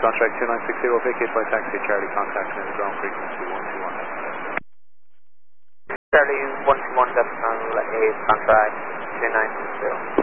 contract 2960, vacate by taxi, Charlie, contact me at ground frequency 121. Charlie 121 decimal 8, contract 2960.